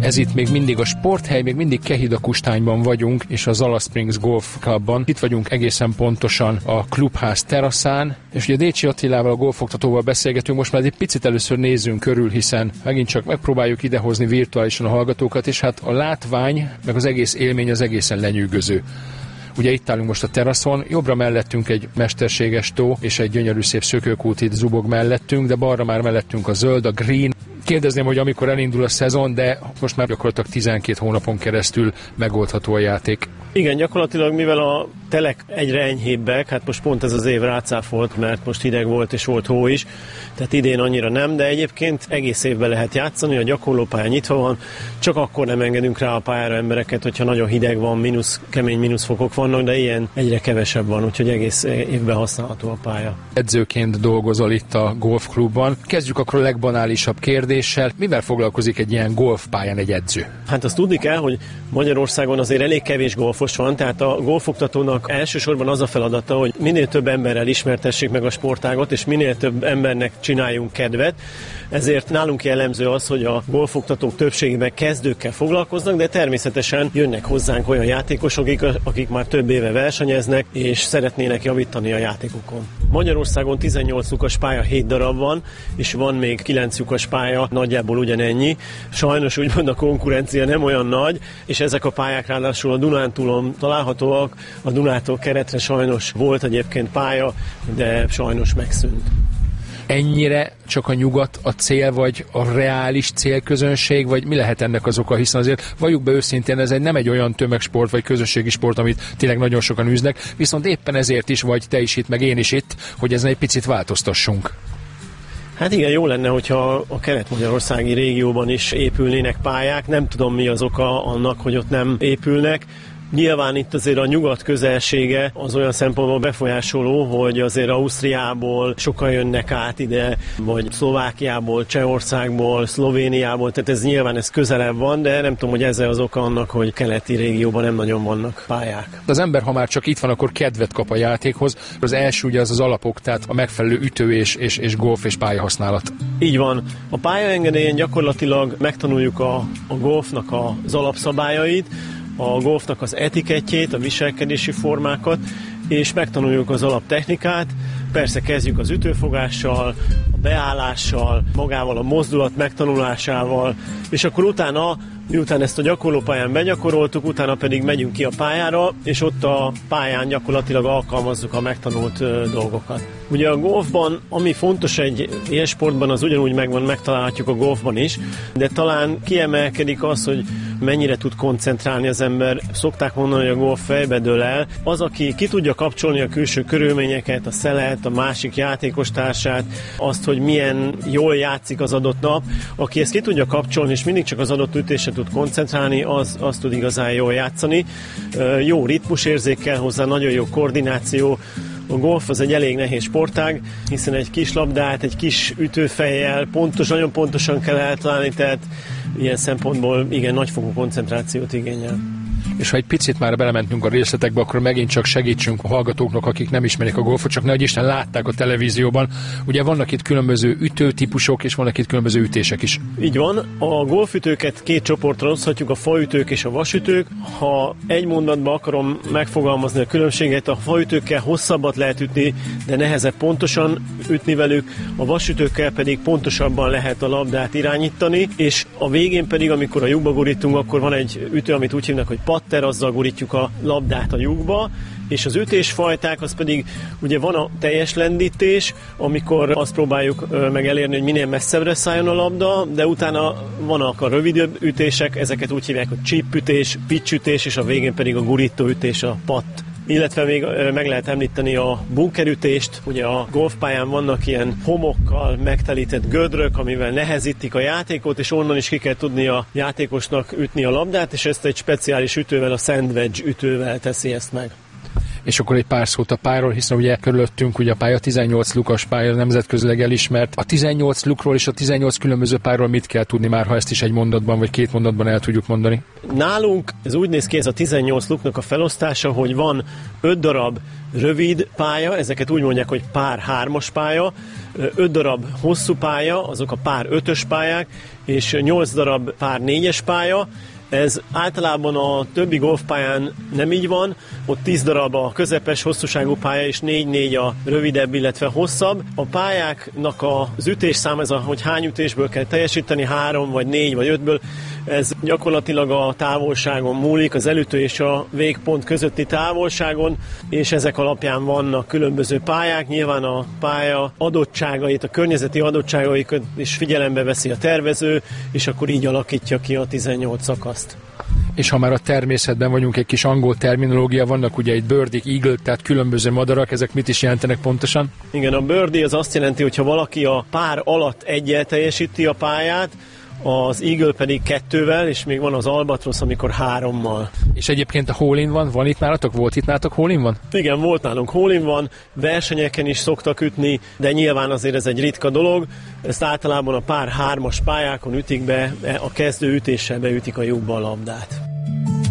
Ez itt még mindig a sporthely, még mindig Kehida-Kustányban vagyunk, és a Zala Springs Golf Clubban. Itt vagyunk egészen pontosan a klubház teraszán, és ugye Décsi Attilával, a golfoktatóval beszélgetünk. Most már egy picit először nézzünk körül, hiszen megint csak megpróbáljuk idehozni virtuálisan a hallgatókat, és hát a látvány, meg az egész élmény az egészen lenyűgöző. Ugye itt állunk most a teraszon, jobbra mellettünk egy mesterséges tó, és egy gyönyörű szép szökőkút itt zubog mellettünk, de balra már mellettünk a zöld, a green. Kérdezném, hogy amikor elindul a szezon, de most már gyakorlatilag 12 hónapon keresztül megoldható a játék. Igen, gyakorlatilag mivel a telek egyre enyhébbek, hát most pont ez az év rácáfolt, mert most hideg volt és volt hó is, tehát idén annyira nem, de egyébként egész évben lehet játszani, a gyakorlópálya nyitva van, csak akkor nem engedünk rá a pályára embereket, hogyha nagyon hideg van, kemény mínuszfokok vannak, de ilyen egyre kevesebb van, úgyhogy egész évben használható a pálya. Edzőként dolgozol itt a golfklubban. Kezdjük akkor a legbanálisabb kérdéssel. Mivel foglalkozik egy ilyen golfpályán egy edző? Hát azt tudni kell, hogy Magyarországon azért elég kevés golfos van, tehát a golfoktatónak elsősorban az a feladata, hogy minél több emberrel ismertessék meg a sportágat, és minél több embernek csináljunk kedvet. Ezért nálunk jellemző az, hogy a golfoktatók többségében kezdőkkel foglalkoznak, de természetesen jönnek hozzánk olyan játékosok, akik már több éve versenyeznek, és szeretnének javítani a játékukon. Magyarországon 18 lyukas pálya 7 darab van, és van még 9 lyukas pálya, nagyjából ugyanennyi. Sajnos úgymond a konkurencia nem olyan nagy, és ezek a pályák ráadásul a Dunántúlon találhatóak. A Dunától Keretre sajnos volt egyébként pálya, de sajnos megszűnt. Ennyire csak a nyugat a cél, vagy a reális célközönség, vagy mi lehet ennek az oka? Hiszen azért valljuk be őszintén, ez nem egy olyan tömegsport, vagy közösségi sport, amit tényleg nagyon sokan űznek, viszont éppen ezért is, vagy te is itt, meg én is itt, hogy ezen egy picit változtassunk. Hát igen, jó lenne, hogyha a kelet-magyarországi régióban is épülnének pályák. Nem tudom, mi az oka annak, hogy ott nem épülnek. Nyilván itt azért a nyugat közelsége az olyan szempontból befolyásoló, hogy azért Ausztriából sokan jönnek át ide, vagy Szlovákiából, Csehországból, Szlovéniából, tehát ez nyilván közelebb van, de nem tudom, hogy ez az oka annak, hogy keleti régióban nem nagyon vannak pályák. Az ember, ha már csak itt van, akkor kedvet kap a játékhoz. Az első ugye az alapok, tehát a megfelelő ütő és golf és pályahasználat. Így van. A pályaengedélyen gyakorlatilag megtanuljuk a golfnak az alapszabályait, a golfnak az etikettjét, a viselkedési formákat, és megtanuljuk az alaptechnikát. Persze kezdjük az ütőfogással, a beállással, magával a mozdulat megtanulásával, és akkor utána, miután ezt a gyakorlópályán begyakoroltuk, utána pedig megyünk ki a pályára, és ott a pályán gyakorlatilag alkalmazzuk a megtanult dolgokat. Ugye a golfban, ami fontos egy ilyen sportban, az ugyanúgy megtalálhatjuk a golfban is, de talán kiemelkedik az, hogy mennyire tud koncentrálni az ember. Szokták mondani, hogy a golf fejbe dől el. Az, aki ki tudja kapcsolni a külső körülményeket, a szelet, a másik játékostársát, azt, hogy milyen jól játszik az adott nap, aki ezt ki tudja kapcsolni, és mindig csak az adott ütésre tud koncentrálni, az tud igazán jól játszani. Jó ritmusérzék kell hozzá, nagyon jó koordináció. A golf az egy elég nehéz sportág, hiszen egy kis labdát, egy kis ütőfejjel nagyon pontosan kell eltalálni, tehát ilyen szempontból igen nagyfokú koncentrációt igényel. És ha egy picit már belementünk a részletekbe, akkor megint csak segítsünk a hallgatóknak, akik nem ismerik a golfot, csak nehogy Isten látták a televízióban. Ugye vannak itt különböző ütőtípusok, és vannak itt különböző ütések is. Így van. A golfütőket két csoportra oszthatjuk, a faütők és a vasütők. Ha egy mondatban akarom megfogalmazni a különbséget, a faütőkkel hosszabbat lehet ütni, de nehezebb pontosan ütni velük, a vasütőkkel pedig pontosabban lehet a labdát irányítani, és a végén pedig, amikor a lyukba gurítunk, akkor van egy ütő, amit úgy hívnak, hogy patter, azzal gurítjuk a labdát a lyukba, és az ütésfajták, az pedig ugye van a teljes lendítés, amikor azt próbáljuk meg elérni, hogy minél messzebbre szálljon a labda, de utána vannak a rövidebb ütések, ezeket úgy hívják, hogy chip ütés, pitch ütés, és a végén pedig a gurító ütés, a patt. Illetve még meg lehet említeni a bunkerütést. Ugye a golfpályán vannak ilyen homokkal megtelített gödrök, amivel nehezítik a játékot, és onnan is ki kell tudni a játékosnak ütni a labdát, és ezt egy speciális ütővel, a sandwich ütővel teszi ezt meg. és akkor egy pár szót a pályáról, hiszen ugye körülöttünk ugye a pálya 18 lukas pálya, nemzetközileg elismert. A 18 lukról és a 18 különböző pályáról mit kell tudni már, ha ezt is egy mondatban vagy két mondatban el tudjuk mondani? Nálunk ez úgy néz ki, ez a 18 luknak a felosztása, hogy van 5 darab rövid pálya, ezeket úgy mondják, hogy pár 3-as pálya, 5 darab hosszú pálya, azok a pár 5-ös pályák, és 8 darab pár 4-es pálya. Ez általában a többi golfpályán nem így van, ott 10 darab a közepes hosszúságú pálya, és 4-4 a rövidebb, illetve hosszabb. A pályáknak az ütésszám, ez hogy hány ütésből kell teljesíteni, 3 vagy 4 vagy 5-ből, ez gyakorlatilag a távolságon múlik, az elütő és a végpont közötti távolságon, és ezek alapján vannak különböző pályák. Nyilván a pálya adottságait, a környezeti adottságaikat is figyelembe veszi a tervező, és akkor így alakítja ki a 18 szakaszt. És ha már a természetben vagyunk, egy kis angol terminológia, vannak ugye egy birdie, eagle, tehát különböző madarak, ezek mit is jelentenek pontosan? Igen, a birdie az azt jelenti, hogy ha valaki a pár alatt 1-jel teljesíti a pályát, az eagle pedig 2-vel, és még van az albatrosz, amikor 3-mal. És egyébként a hole-in van itt nálatok? Volt itt nálatok hole-in? Igen, volt nálunk hole-in, versenyeken is szoktak ütni, de nyilván azért ez egy ritka dolog. Ezt általában a pár 3-as pályákon ütik be, a kezdő ütéssel beütik a lyukba a labdát.